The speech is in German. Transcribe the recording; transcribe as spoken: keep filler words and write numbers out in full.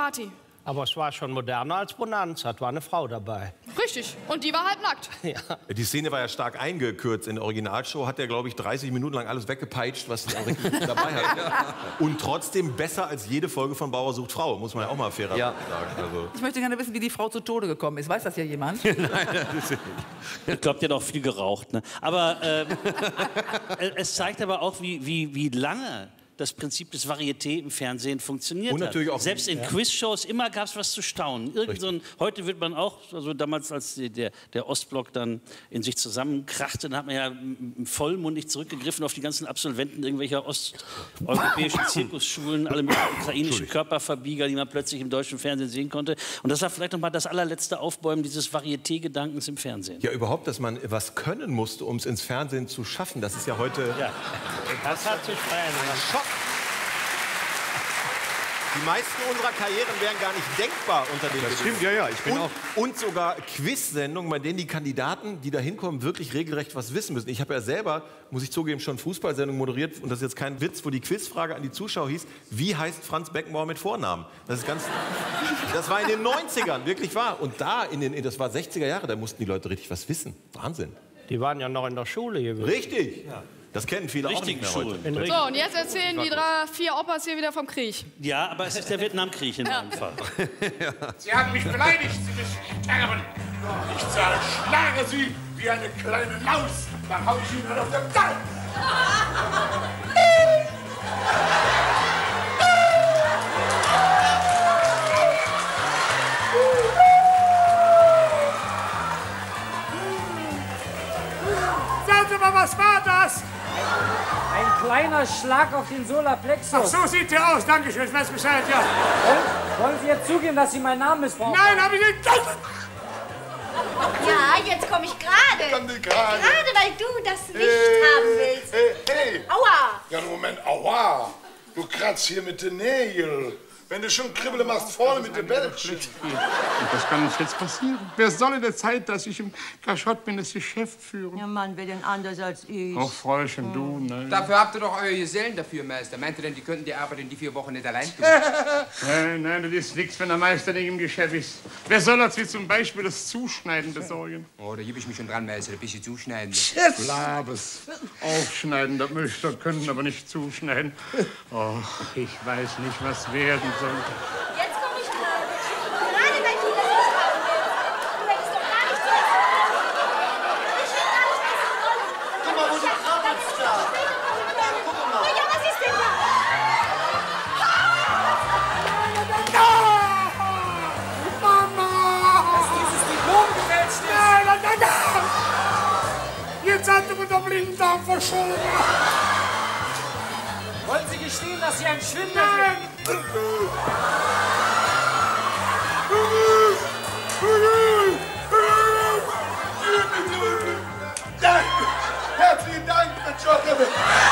Party. Aber es war schon moderner als Bonanza. Es war eine Frau dabei. Richtig. Und die war halb nackt. Ja. Die Szene war ja stark eingekürzt. In der Originalshow hat er, glaube ich, dreißig Minuten lang alles weggepeitscht, was er dabei hat. Und trotzdem besser als jede Folge von Bauer sucht Frau, muss man ja auch mal fairer Ja. sagen. Also. Ich möchte gerne wissen, wie die Frau zu Tode gekommen ist. Weiß das ja jemand? Nein, das ist ich glaube, die hat auch viel geraucht. Ne? Aber äh, es zeigt aber auch, wie, wie, wie lange das Prinzip des Varieté im Fernsehen funktioniert Und natürlich hat. auch, Selbst in ja. Quizshows, immer gab es was zu staunen. Irgend so ein, heute wird man auch, also damals, als die, der, der Ostblock dann in sich zusammenkrachte, dann hat man ja vollmundig zurückgegriffen auf die ganzen Absolventen irgendwelcher osteuropäischen Zirkusschulen, alle mit ukrainischen Körperverbieger, die man plötzlich im deutschen Fernsehen sehen konnte. Und das war vielleicht noch mal das allerletzte Aufbäumen dieses Varieté-Gedankens im Fernsehen. Ja, überhaupt, dass man was können musste, um es ins Fernsehen zu schaffen. Das ist ja heute... Ja. Das hat sich verändert. Die meisten unserer Karrieren wären gar nicht denkbar unter den Das stimmt, ja, ja. Ich bin und, auch. und sogar Quiz-Sendungen, bei denen die Kandidaten, die da hinkommen, wirklich regelrecht was wissen müssen. Ich habe ja selber, muss ich zugeben, schon Fußballsendungen moderiert. Und das ist jetzt kein Witz, wo die Quizfrage an die Zuschauer hieß: Wie heißt Franz Beckenbauer mit Vornamen? Das ist ganz. Das war in den neunzigern, wirklich wahr. Und da, in den, das war sechziger Jahre, da mussten die Leute richtig was wissen. Wahnsinn. Die waren ja noch in der Schule gewesen. Richtig. Ja. Das kennen viele Richtigen auch nicht mehr heute. So, und jetzt erzählen die drei, vier Opas hier wieder vom Krieg. Ja, aber es ist der Vietnamkrieg in meinem Fall. Sie haben mich beleidigt, Sie müssen sterben. Ich zerschlage Sie wie eine kleine Maus. Dann hau ich Ihnen auf den Kopf. Sagen Sie mal, was war das? Ein kleiner Schlag auf den Solarplexus. Ach, so sieht der aus. Dankeschön, ich weiß Bescheid, ja. Und? Wollen Sie jetzt zugeben, dass Sie meinen Namen missbrauchen? Nein, habe ich nicht. Ja, jetzt komme ich gerade. Komm dir gerade. Gerade, weil du das Licht Hey, haben willst. Hey, hey. Aua. Ja, Moment, aua. Du kratzt hier mit den Nägeln. Wenn du schon Kribbele machst, vorne mit den Bällchen. Was kann uns jetzt passieren? Wer soll in der Zeit, dass ich im Kaschott bin, das Geschäft führen? Ja, Mann, wer denn anders als ich? Ach, Fräulein, du, nein. Dafür habt ihr doch eure Gesellen dafür, Meister. Meint ihr denn, die könnten die Arbeit in die vier Wochen nicht allein tun? Nein, nein, das ist nichts, wenn der Meister nicht im Geschäft ist. Wer soll uns wie zum Beispiel das Zuschneiden besorgen? Oh, da gebe ich mich schon dran, Meister. Ein bisschen zuschneiden. Labes. Aufschneiden, das möchte er können, aber nicht zuschneiden. Oh, ich weiß nicht, was werden soll. Jetzt komme ich gerade. Gerade weil du das nicht haben willst. Du hättest doch gar nicht zuerst. Ich will gar nicht wissen wollen. Guck mal, wo du krabbelst da. Guck mal. Ja, was ist denn da? Mama! Dass dieses Diplom gefälscht ist. Nein, nein, nein, nein! Jetzt hat du mir den Blinddarm verschoben. Wollen Sie gestehen, dass Sie ein Schwindler Nein! sind? Danke. Herzlichen Dank, Herr Schotte.